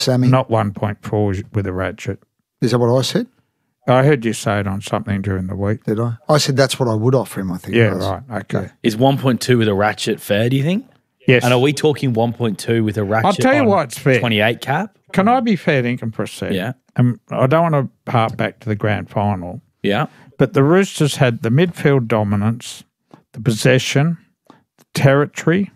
Sammy? Not 1.4 with a ratchet. Is that what I said? I heard you say it on something during the week. Did I? I said that's what I would offer him, I think. Yeah, right. Okay. Is 1.2 with a ratchet fair, do you think? Yes. And are we talking 1.2 with a ratchet I'll tell you on what's fair. 28 cap? Can I be fair dinkum for a second? Yeah. I don't want to harp back to the grand final, Yeah. but the Roosters had the midfield dominance, the possession, the territory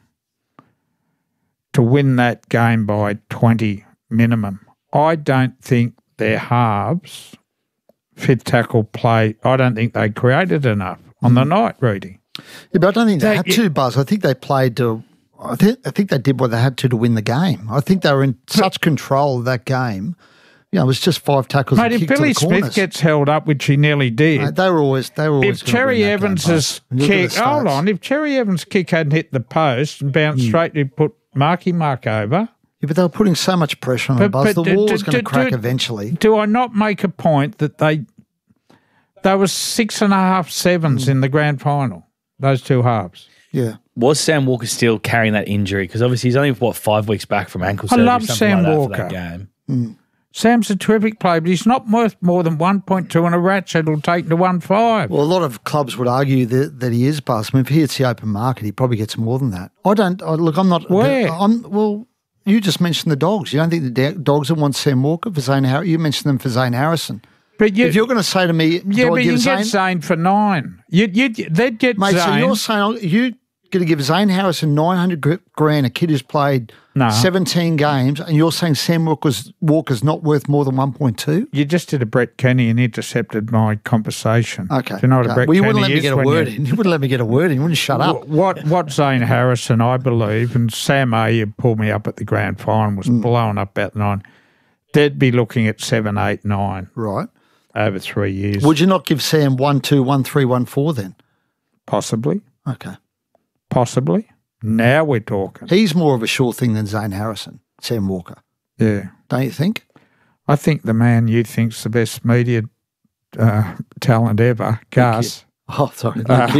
to win that game by 20 minimum. I don't think their halves, fifth tackle play, I don't think they created enough on the night, Rudy. Yeah, but I don't think they had to, Buzz. I think they played to. I think they did what they had to win the game. I think they were in such control of that game. You know, it was just 5 tackles. Mate, and if kick Billy to the corners. Smith gets held up, which he nearly did, Mate, they were always. if gonna Cherry win that Evans's game, Buzz. kick, hold on, if Cherry Evans' kick hadn't hit the post and bounced straight to put Mark over. Yeah, but they were putting so much pressure on them, Buzz. The wall was going to crack eventually. Do I not make a point that they were 6.5 sevens in the grand final, those two halves? Yeah. Was Sam Walker still carrying that injury? Because obviously he's only, 5 weeks back from ankle surgery. love something Sam like that Walker. For that game. Sam's a terrific player, but he's not worth more than 1.2 and a ratchet will take to 1.5. Well, a lot of clubs would argue that he is, Buzz. I mean, if he hits the open market, he probably gets more than that. Look, I'm not. Where? Well, you just mentioned the Dogs. You don't think the Dogs would want Sam Walker for Zane Harrison? You mentioned them for Zane Harrison. But if you're going to say to me, yeah, but you can get Zane for 9. They'd get mate, Zane. so you're saying you're going to give Zane Harrison $900,000, a kid who's played 17 games, and you're saying Sam Walker's not worth more than 1.2? You just did a Brett Kenny and intercepted my conversation. Okay. Do you know what a Brett well, you Kenny wouldn't let me is get a word in. You wouldn't let me get a word in. You wouldn't shut up. What Zane Harrison, I believe, and Sam Ayer pulled me up at the grand final, was blowing up about 9. They'd be looking at 7, 8, 9. Right. Over 3 years. Would you not give Sam 1, 2, 1, 3, 1, 4 then? Possibly. Okay. Possibly. Now we're talking. He's more of a sure thing than Zane Harrison, Sam Walker. Yeah. Don't you think? I think the man you think's the best media talent ever, Gus. Oh, sorry.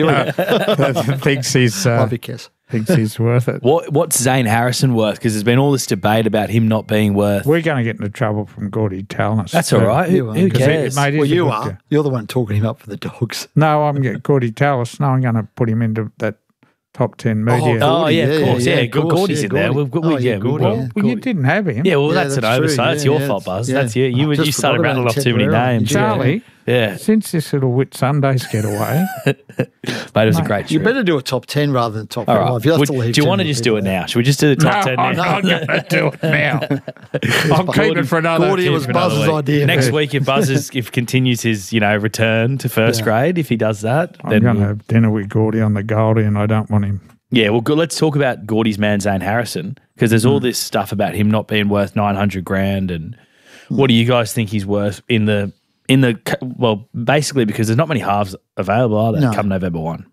thinks he's Love you, Kes. thinks he's worth it. What's Zane Harrison worth? Because there's been all this debate about him not being worth. We're going to get into trouble from Gordy Tallis. That's all right. Who cares? Mate, Well, you are. You're the one talking him up for the Dogs. No, I'm getting Gordy Tallis. No, I'm going to put him into that top 10 media. Oh, yeah, of course. Yeah, of course, Gordy's in there. Gordy. Well, You didn't have him. yeah, well, Yeah, that's an that's true. oversight. That's Yeah, your yeah, fault, Buzz. yeah. That's you. You Just started forgot rattling about off too many Temporarily. names. Charlie, Yeah. since this little Whit Sundays getaway, Mate, it was a great You trip. better do a top 10 rather than top All 5. right. You'll have to leave Do you want to 10 just do it people now? Should we just do the top 10 now? I'm going to do it now. I'll keep it for another. Gordy, it was for another Buzz's week. idea. Next week, if continues his return to first grade, if he does that, I'm then going to have dinner with Gordy on the Goldie, and I don't want him. yeah. Well, good. Let's talk about Gordy's man Zane Harrison, because there's all this stuff about him not being worth $900,000, and what do you guys think he's worth in the basically because there's not many halves available, are there? No. Come November 1.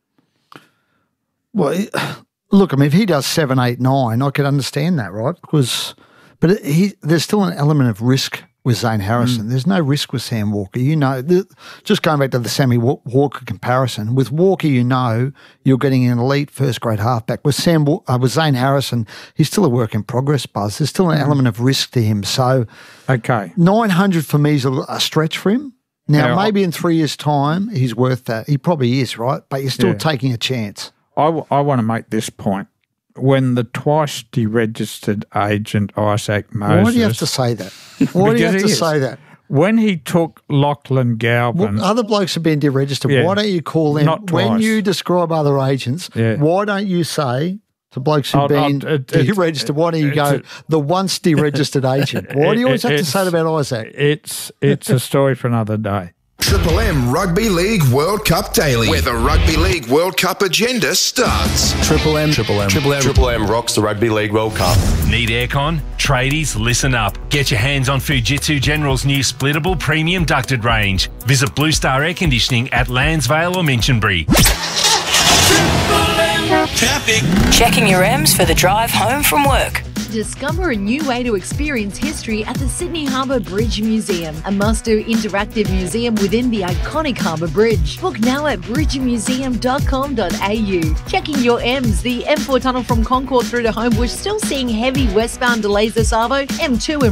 Well, look, I mean, if he does 7, 8, 9, I could understand that, right? But there's still an element of risk with Zane Harrison. There's no risk with Sam Walker. Just going back to the Sammy Walker comparison, with Walker, you're getting an elite first-grade halfback. With Zane Harrison, he's still a work in progress, Buzz. There's still an element of risk to him. So, Okay. 900 for me is a stretch for him. Now, Yeah, maybe in 3 years' time, he's worth that. He probably is, right? But you're still taking a chance. I want to make this point. When the twice deregistered agent Isaac Moses... Why do you have to say that? Why do you have to say that? When he took Lachlan Galvin... Well, other blokes have been deregistered. Yeah. Why don't you call them? Not When twice. you describe other agents, why don't you say to blokes who've been deregistered, why don't you go the once deregistered agent? Why do you always have to say that about Isaac? It's a story for another day. Triple M Rugby League World Cup Daily, where the Rugby League World Cup agenda starts. Triple M rocks the Rugby League World Cup. Need aircon? Tradies, listen up. Get your hands on Fujitsu General's new splittable premium ducted range. Visit Blue Star Air Conditioning at Landsvale or Minchinbury. Checking your M's for the drive home from work. Discover a new way to experience history at the Sydney Harbour Bridge Museum, a must-do interactive museum within the iconic Harbour Bridge. Book now at bridgemuseum.com.au. Checking your M's, the M4 tunnel from Concord through to Homebush still seeing heavy westbound delays this Arvo. M2 and